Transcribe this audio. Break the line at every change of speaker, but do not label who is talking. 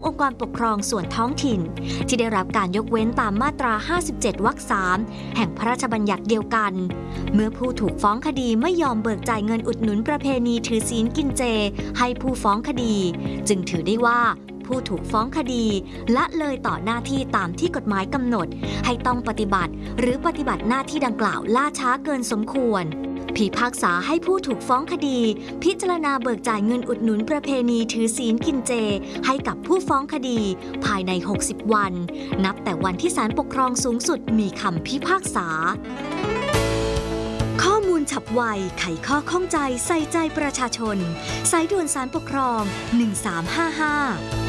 องค์กรปกครองส่วนท้องถิ่นที่ได้รับการยกเว้นตามมาตรา 57 วรรค 3 แห่งพระราชบัญญัติเดียวกันเมื่อผู้ถูกฟ้องคดีไม่ยอมเบิกจ่ายเงินอุดหนุนประเพณีถือศีลกินเจให้ผู้ฟ้องคดีจึงถือได้ว่าผู้ถูกฟ้องคดีละเลยต่อหน้าที่ตามที่กฎหมายกำหนดให้ต้องปฏิบัติหรือปฏิบัติหน้าที่ดังกล่าวล่าช้าเกินสมควรพิพากษาให้ผู้ถูกฟ้องคดีพิจารณาเบิกจ่ายเงินอุดหนุนประเพณีถือศีลกินเจให้กับผู้ฟ้องคดีภายใน 60 วันนับแต่วันที่ศาลปกครองสูงสุดมีคำพิพากษาข้อมูลฉับไวไขข้อข้องใจใส่ใจประชาชนสายด่วนศาลปกครอง 1355